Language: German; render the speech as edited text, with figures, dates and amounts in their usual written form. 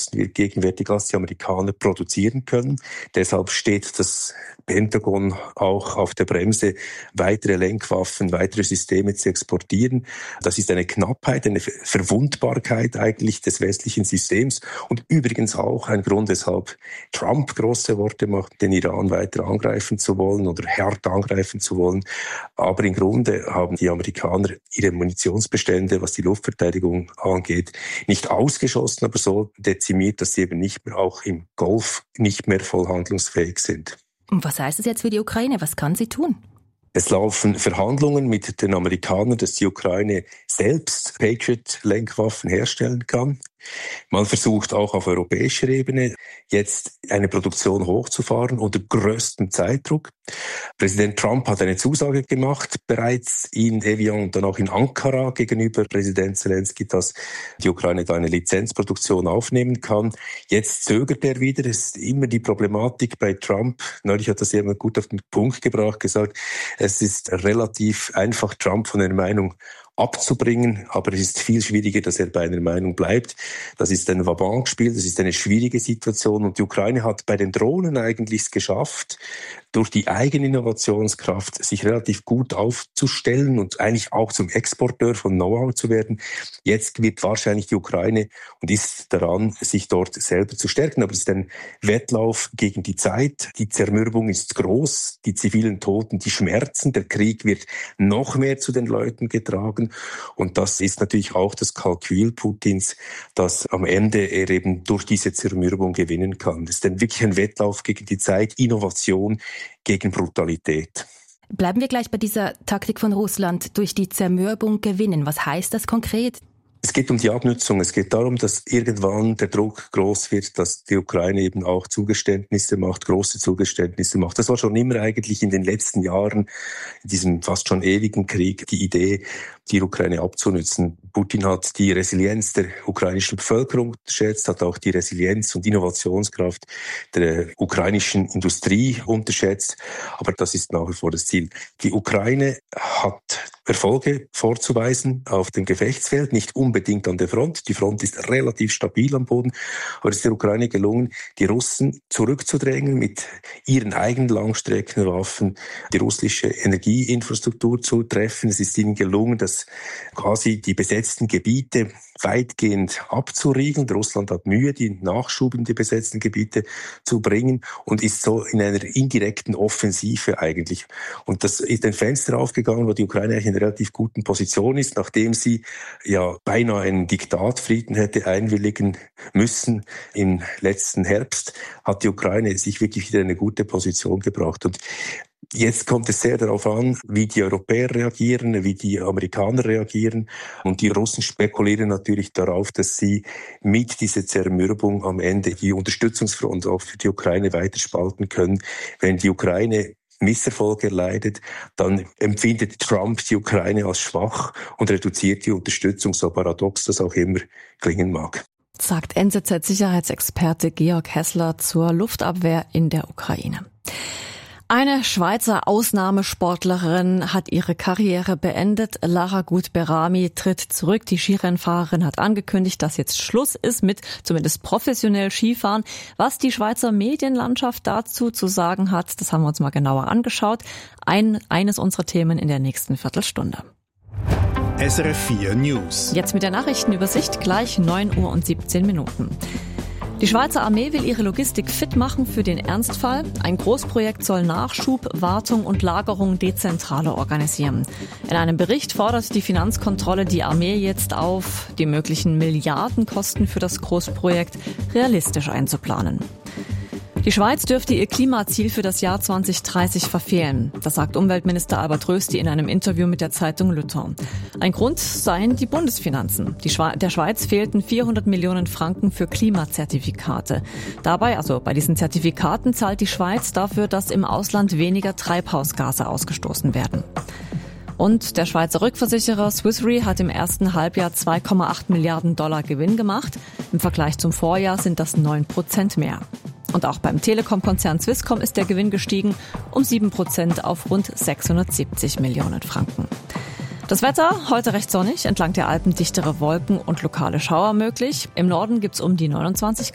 müssen wir gegenwärtig als die Amerikaner produzieren können. Deshalb steht das Pentagon auch auf der Bremse, weitere Lenkwaffen, weitere Systeme zu exportieren. Das ist eine Knappheit, eine Verwundbarkeit eigentlich des westlichen Systems und übrigens auch ein Grund, weshalb Trump große Worte macht, den Iran weiter angreifen zu wollen oder hart angreifen zu wollen. Aber im Grunde haben die Amerikaner ihre Munitionsbestände, was die Luftverteidigung angeht, nicht ausgeschossen, aber so dezimiert, dass sie eben nicht mehr, auch im Golf, nicht mehr voll handlungsfähig sind. Und was heißt es jetzt für die Ukraine? Was kann sie tun? Es laufen Verhandlungen mit den Amerikanern, dass die Ukraine selbst Patriot-Lenkwaffen herstellen kann. Man versucht auch auf europäischer Ebene jetzt eine Produktion hochzufahren unter größtem Zeitdruck. Präsident Trump hat eine Zusage gemacht, bereits in Evian und dann auch in Ankara gegenüber Präsident Zelensky, dass die Ukraine da eine Lizenzproduktion aufnehmen kann. Jetzt zögert er wieder. Es ist immer die Problematik bei Trump. Neulich hat das jemand gut auf den Punkt gebracht, gesagt, es ist relativ einfach, Trump von einer Meinung abzubringen, aber es ist viel schwieriger, dass er bei einer Meinung bleibt. Das ist ein Vabanque-Spiel, das ist eine schwierige Situation und die Ukraine hat bei den Drohnen eigentlich es geschafft, durch die eigene Innovationskraft sich relativ gut aufzustellen und eigentlich auch zum Exporteur von Know-how zu werden. Jetzt wird wahrscheinlich die Ukraine und ist daran, sich dort selber zu stärken. Aber es ist ein Wettlauf gegen die Zeit. Die Zermürbung ist groß, die zivilen Toten, die Schmerzen. Der Krieg wird noch mehr zu den Leuten getragen. Und das ist natürlich auch das Kalkül Putins, dass am Ende er eben durch diese Zermürbung gewinnen kann. Das ist dann wirklich ein Wettlauf gegen die Zeit, Innovation gegen Brutalität. Bleiben wir gleich bei dieser Taktik von Russland, durch die Zermürbung gewinnen. Was heißt das konkret? Es geht um die Abnutzung. Es geht darum, dass irgendwann der Druck groß wird, dass die Ukraine eben auch Zugeständnisse macht, große Zugeständnisse macht. Das war schon immer eigentlich in den letzten Jahren, in diesem fast schon ewigen Krieg, die Idee, die Ukraine abzunützen. Putin hat die Resilienz der ukrainischen Bevölkerung unterschätzt, hat auch die Resilienz und Innovationskraft der ukrainischen Industrie unterschätzt. Aber das ist nach wie vor das Ziel. Die Ukraine hat Erfolge vorzuweisen auf dem Gefechtsfeld, nicht unbedingt an der Front. Die Front ist relativ stabil am Boden, aber es ist der Ukraine gelungen, die Russen zurückzudrängen mit ihren eigenen Langstreckenwaffen, die russische Energieinfrastruktur zu treffen. Es ist ihnen gelungen, dass quasi die besetzten Gebiete weitgehend abzuriegeln. Russland hat Mühe, die Nachschub in die besetzten Gebiete zu bringen und ist so in einer indirekten Offensive eigentlich. Und das ist ein Fenster aufgegangen, wo die Ukraine eigentlich in einer relativ guten Position ist, nachdem sie ja beinahe einen Diktatfrieden hätte einwilligen müssen im letzten Herbst, hat die Ukraine sich wirklich wieder in eine gute Position gebracht. Und jetzt kommt es sehr darauf an, wie die Europäer reagieren, wie die Amerikaner reagieren. Und die Russen spekulieren natürlich darauf, dass sie mit dieser Zermürbung am Ende die Unterstützungsfront auch für die Ukraine weiterspalten können. Wenn die Ukraine Misserfolge erleidet, dann empfindet Trump die Ukraine als schwach und reduziert die Unterstützung, so paradox das auch immer klingen mag. Sagt NZZ-Sicherheitsexperte Georg Hessler zur Luftabwehr in der Ukraine. Eine Schweizer Ausnahmesportlerin hat ihre Karriere beendet. Lara Gut-Berami tritt zurück. Die Skirennfahrerin hat angekündigt, dass jetzt Schluss ist mit zumindest professionell Skifahren. Was die Schweizer Medienlandschaft dazu zu sagen hat, das haben wir uns mal genauer angeschaut. Eines unserer Themen in der nächsten Viertelstunde. SRF 4 News. Jetzt mit der Nachrichtenübersicht, gleich 9:17 Uhr. Die Schweizer Armee will ihre Logistik fit machen für den Ernstfall. Ein Großprojekt soll Nachschub, Wartung und Lagerung dezentraler organisieren. In einem Bericht fordert die Finanzkontrolle die Armee jetzt auf, die möglichen Milliardenkosten für das Großprojekt realistisch einzuplanen. Die Schweiz dürfte ihr Klimaziel für das Jahr 2030 verfehlen. Das sagt Umweltminister Albert Rösti in einem Interview mit der Zeitung Le Temps. Ein Grund seien die Bundesfinanzen. Der Schweiz fehlten 400 Millionen Franken für Klimazertifikate. Dabei, also bei diesen Zertifikaten, zahlt die Schweiz dafür, dass im Ausland weniger Treibhausgase ausgestoßen werden. Und der Schweizer Rückversicherer Swiss Re hat im ersten Halbjahr 2,8 Milliarden $ Gewinn gemacht. Im Vergleich zum Vorjahr sind das 9% mehr. Und auch beim Telekom-Konzern Swisscom ist der Gewinn gestiegen um 7% auf rund 670 Millionen Franken. Das Wetter, heute recht sonnig, entlang der Alpen dichtere Wolken und lokale Schauer möglich. Im Norden gibt's um die 29